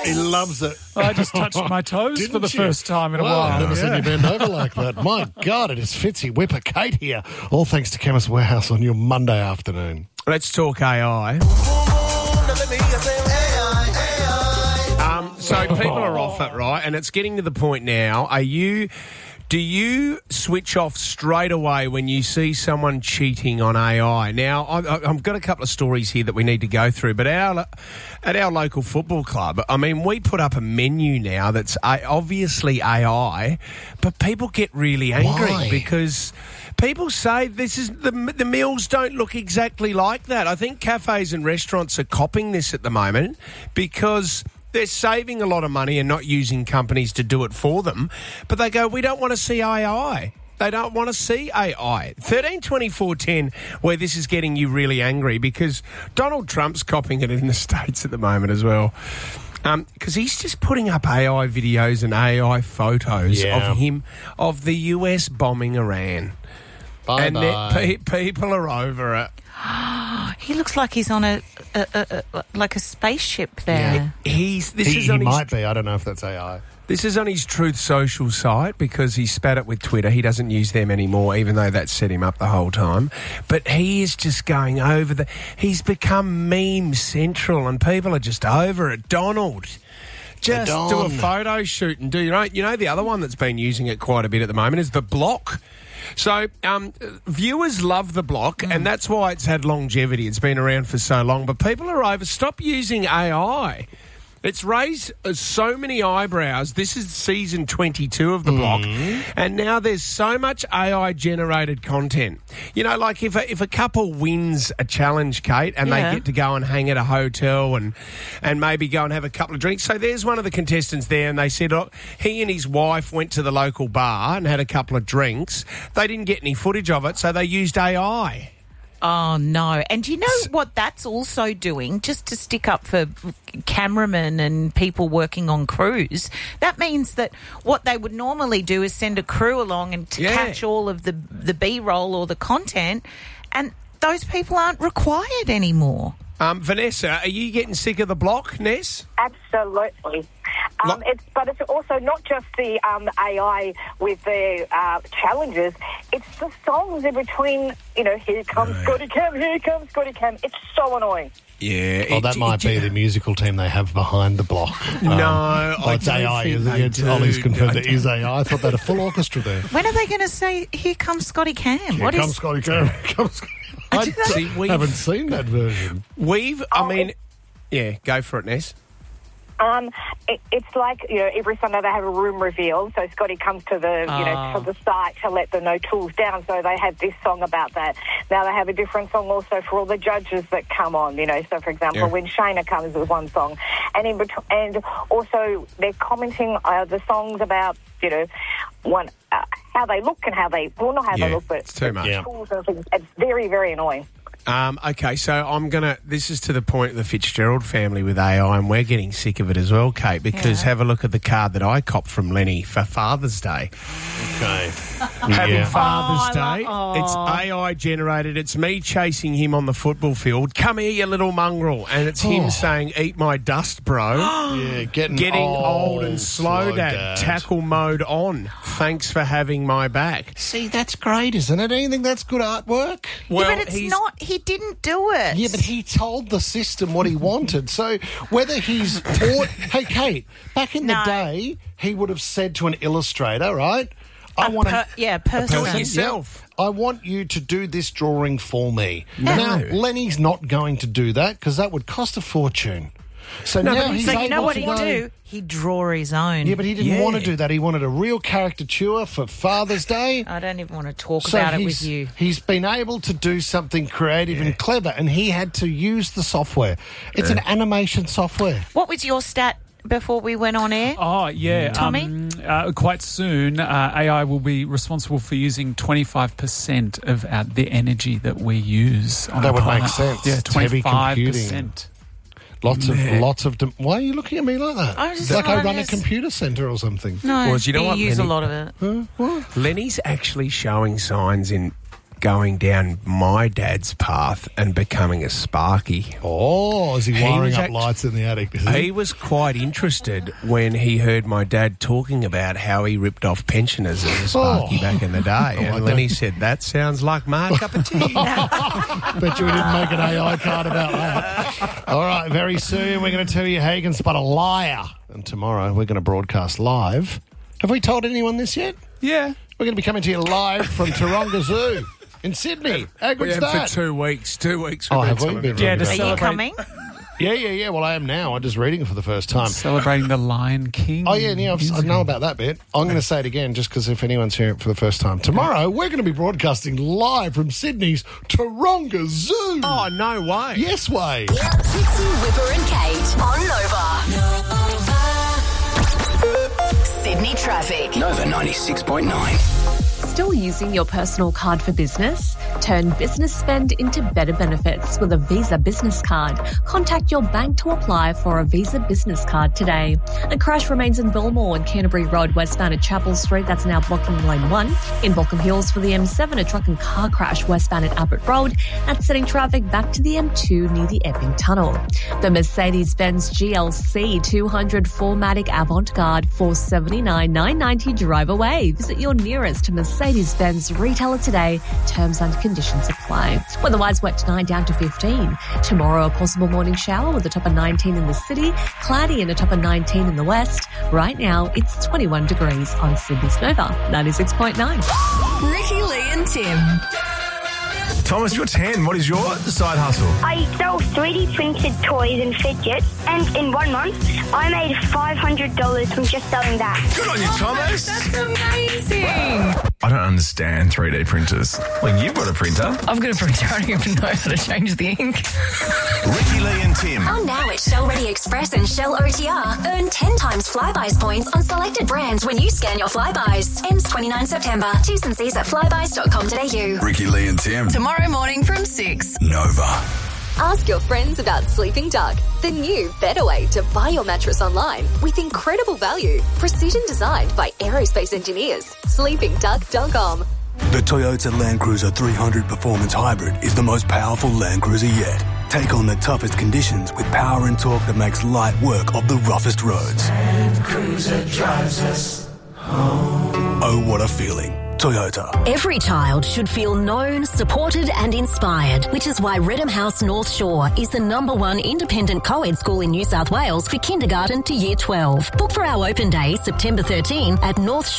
He loves it. I just touched my toes for the first time in a Wow, while. I've never seen you bend over like that. My God, it is Fitzy Whipper Kate here. All thanks to Chemist Warehouse on your Monday afternoon. Let's talk AI. So people are off it, right? And it's getting to the point now. Do you switch off straight away when you see someone cheating on AI? Now, I've got a couple of stories here that we need to go through, but at our local football club, I mean, we put up a menu now that's obviously AI, but people get really angry. Why? Because people say this is the meals don't look exactly like that. I think cafes and restaurants are copying this at the moment because they're saving a lot of money and not using companies to do it for them. But they go, we don't want to see AI. They don't want to see AI. 13 24 10, where this is getting you really angry because Donald Trump's copying it in the States at the moment as well. Because he's just putting up AI videos and AI photos of him, of the US bombing Iran. Bye-bye. And people are over it. He looks like he's on a spaceship there. He might be. I don't know if that's AI. This is on his Truth Social site because he spat it with Twitter. He doesn't use them anymore, even though that set him up the whole time. But he is just going over he's become meme central and people are just over it. Donald, just do a photo shoot and do your own. You know, the other one that's been using it quite a bit at the moment is The Block. So viewers love The Block, and that's why it's had longevity. It's been around for so long. But people are over. Stop using AI. It's raised so many eyebrows. This is season 22 of The Block, and now there's so much AI-generated content. You know, like if a couple wins a challenge, Kate, and they get to go and hang at a hotel and maybe go and have a couple of drinks. So there's one of the contestants there, and they said he and his wife went to the local bar and had a couple of drinks. They didn't get any footage of it, so they used AI. Oh, no. And you know what that's also doing? Just to stick up for cameramen and people working on crews, that means that what they would normally do is send a crew along and to catch all of the B-roll or the content, and those people aren't required anymore. Vanessa, are you getting sick of The Block, Ness? Absolutely. But it's also not just the AI with the challenges. It's the songs in between. You know, here comes Scotty Cam, here comes Scotty Cam. It's so annoying. Yeah. That might be the musical team they have behind The Block. No, it's AI. Ollie's confirmed it is AI. I thought they had a full orchestra there. When are they going to say, here comes Scotty Cam? Here comes Scotty Cam. Here comes Scotty Cam. I haven't seen that version. Go for it, Ness. It's like, you know, every Sunday they have a room reveal. So Scotty comes to the, to the site to let them know tools down. So they have this song about that. Now they have a different song also for all the judges that come on. You know, so for example, when Shayna comes with one song, and and also they're commenting the songs about, you know, how they look and how they not how they look, but it's too much. Tools and things. It's very, very annoying. Okay, so this is to the point of the Fitzgerald family with AI, and we're getting sick of it as well, Kate, because have a look at the card that I copped from Lenny for Father's Day. Okay. Having Father's Day. It's AI generated. It's me chasing him on the football field. Come here, you little mongrel. And it's him saying, eat my dust, bro. Getting old and slow, Dad. Tackle mode on. Thanks for having my back. See, that's great, isn't it? Do you think that's good artwork? Well, but it's not. He didn't do it. Yeah, but he told the system what he wanted. So whether he's hey, Kate, back in the day, he would have said to an illustrator, right? Person. Do it yourself. I want you to do this drawing for me. Now, Lenny's not going to do that because that would cost a fortune. So now he's able you know what to he'd go, do? He'd draw his own. Yeah, but he didn't want to do that. He wanted a real caricature for Father's Day. I don't even want to talk about it with you. He's been able to do something creative and clever, and he had to use the software. It's an animation software. What was your stat before we went on air? Oh, yeah. Tommy? Quite soon, AI will be responsible for using 25% of the energy that we use. That would make sense. Yeah, It's heavy 25%. computing. Lots of. Why are you looking at me like that? It's like I run a computer centre or something. No, Well, you know what, use Lenny? a lot of it. What? Lenny's actually showing signs in going down my dad's path and becoming a Sparky. Oh, is he wiring was up lights in the attic? Is He was quite interested when he heard my dad talking about how he ripped off pensioners as a Sparky back in the day. And then he said, that sounds like my cup of tea. Bet you we didn't make an AI card about that. All right, very soon we're going to tell you how you can spot a liar. And tomorrow we're going to broadcast live. Have we told anyone this yet? Yeah. We're going to be coming to you live from Taronga Zoo in Sydney. How good's We that? have for 2 weeks. 2 weeks. Oh, have we been? Yeah, to Are you celebrate, coming? Yeah. Well, I am now. I'm just reading it for the first time. celebrating the Lion King. Oh, yeah, I know about that bit. I'm going to say it again just because if anyone's hearing it for the first time. Tomorrow, we're going to be broadcasting live from Sydney's Taronga Zoo. Oh, no way. Yes way. Trixie, Whipper and Kate on Nova. Sydney traffic. Nova 96.9. Still using your personal card for business? Turn business spend into better benefits with a Visa Business Card. Contact your bank to apply for a Visa Business Card today. A crash remains in Belmore and Canterbury Road westbound at Chapel Street. That's now blocking lane 1. In Baulkham Hills for the M7, a truck and car crash westbound at Abbott Road. That's setting traffic back to the M2 near the Epping Tunnel. The Mercedes-Benz GLC 200 4MATIC Avant-Garde $479,990 drive away. Visit your nearest Mercedes-Benz retailer today. Terms and conditions apply. Weather-wise, wet tonight down to 15. Tomorrow, a possible morning shower with a top of 19 in the city, cloudy and a top of 19 in the west. Right now, it's 21 degrees on Sydney's Nova 96.9. Ricky, Lee and Tim. Thomas, you're 10. What is your side hustle? I sell 3D printed toys and fidgets, and in 1 month, I made $500 from just selling that. Good on you, Thomas. That's amazing. I don't understand 3D printers. Well, you've got a printer. I've got a printer. I don't even know how to change the ink. Ricky, Lee and Tim. On now at Shell Ready Express and Shell OTR. Earn 10 times Flybuys points on selected brands when you scan your Flybuys. Ends 29 September. T's and C's at flybuys.com.au. Ricky, Lee and Tim. Tomorrow morning from 6. Nova. Ask your friends about Sleeping Duck, the new, better way to buy your mattress online with incredible value. Precision designed by aerospace engineers. SleepingDuck.com. The Toyota Land Cruiser 300 Performance Hybrid is the most powerful Land Cruiser yet. Take on the toughest conditions with power and torque that makes light work of the roughest roads. Land Cruiser drives us home. Oh, what a feeling. Toyota. Every child should feel known, supported and inspired, which is why Redham House North Shore is the #1 independent co-ed school in New South Wales for kindergarten to year 12. Book for our open day, September 13 at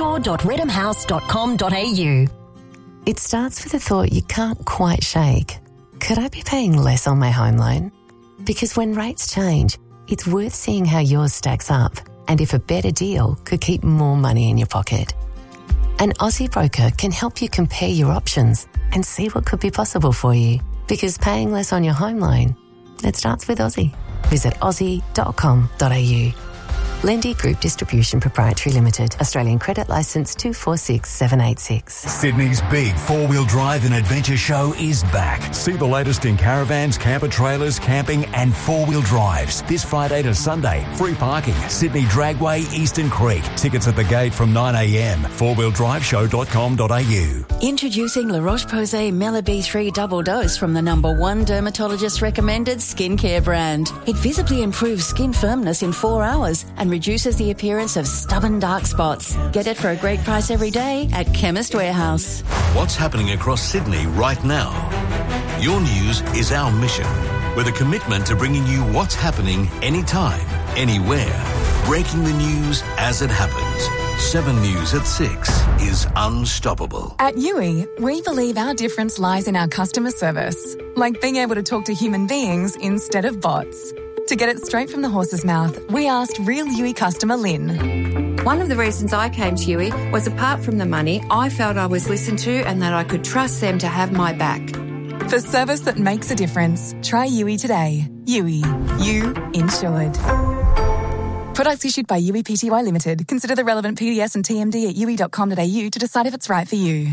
northshore.redhamhouse.com.au. It starts with a thought you can't quite shake. Could I be paying less on my home loan? Because when rates change, it's worth seeing how yours stacks up and if a better deal could keep more money in your pocket. An Aussie broker can help you compare your options and see what could be possible for you. Because paying less on your home loan, it starts with Aussie. Visit aussie.com.au. Lendy Group Distribution Proprietary Limited. Australian Credit Licence 246786. Sydney's big four-wheel drive and adventure show is back. See the latest in caravans, camper trailers, camping and four-wheel drives. This Friday to Sunday. Free parking. Sydney Dragway, Eastern Creek. Tickets at the gate from 9 a.m. fourwheeldriveshow.com.au. Introducing La Roche-Posay Mela B3 Double Dose from the #1 dermatologist recommended skincare brand. It visibly improves skin firmness in 4 hours and reduces the appearance of stubborn dark spots. Get it for a great price every day at Chemist Warehouse. What's happening across Sydney right now? Your news is our mission, with a commitment to bringing you what's happening anytime, anywhere. Breaking the news as it happens. 7 News at 6 is unstoppable. At Yui, we believe our difference lies in our customer service, like being able to talk to human beings instead of bots. To get it straight from the horse's mouth, we asked real Yui customer Lynn. One of the reasons I came to Yui was, apart from the money, I felt I was listened to and that I could trust them to have my back. For service that makes a difference, try Yui today. Yui. You insured. Products issued by Yui Pty Limited. Consider the relevant PDS and TMD at yui.com.au to decide if it's right for you.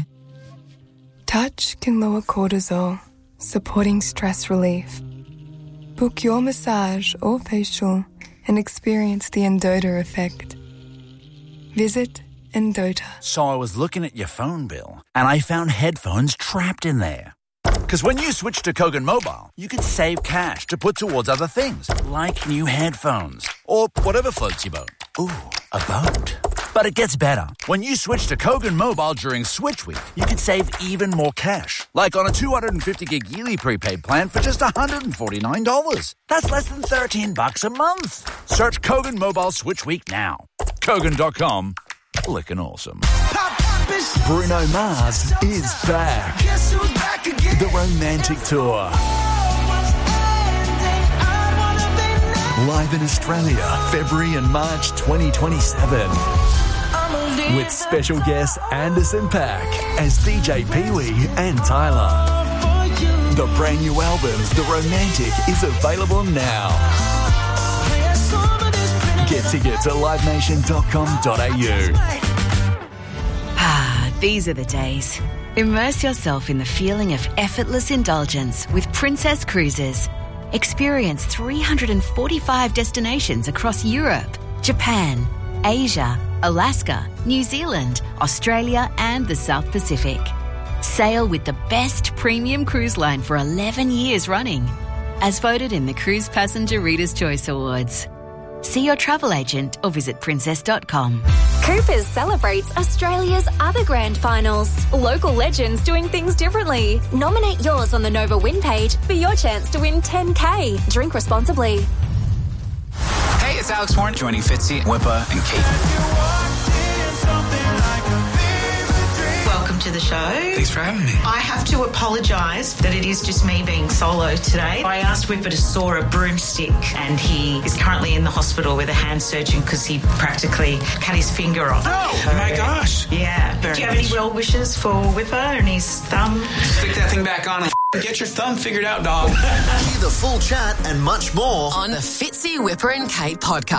Touch can lower cortisol, supporting stress relief. Book your massage or facial and experience the Endota effect. Visit Endota. So I was looking at your phone bill and I found headphones trapped in there. Because when you switch to Kogan Mobile, you can save cash to put towards other things, like new headphones or whatever floats your boat. Ooh, a boat. But it gets better. When you switch to Kogan Mobile during Switch Week, you can save even more cash. Like on a 250 gig yearly prepaid plan for just $149. That's less than $13 a month. Search Kogan Mobile Switch Week now. Kogan.com. Lickin' awesome. Bruno Mars is back. The Romantic Tour. Live in Australia, February and March 2027. With special guests Anderson .Paak as DJ Pee-wee and Tyler. The brand new album, The Romantic, is available now. Get tickets at livenation.com.au. These are the days. Immerse yourself in the feeling of effortless indulgence with Princess Cruises. Experience 345 destinations across Europe, Japan, Asia, Alaska, New Zealand, Australia and the South Pacific. Sail with the best premium cruise line for 11 years running, as voted in the Cruise Passenger Reader's Choice Awards. See your travel agent or visit princess.com. Coopers celebrates Australia's other grand finals. Local legends doing things differently. Nominate yours on the Nova Win page for your chance to win $10K. Drink responsibly. Hey, it's Alex Warren joining Fitzy, Whipper, and Kate. Welcome to the show. Thanks for having me. I have to apologise that it is just me being solo today. I asked Whipper to saw a broomstick and he is currently in the hospital with a hand surgeon because he practically cut his finger off. Oh, my gosh. Yeah. Do you have any well wishes for Whipper and his thumb? Stick that thing back on and get your thumb figured out, dog. Hear the full chat and much more on the Fitzy, Whipper and Kate podcast.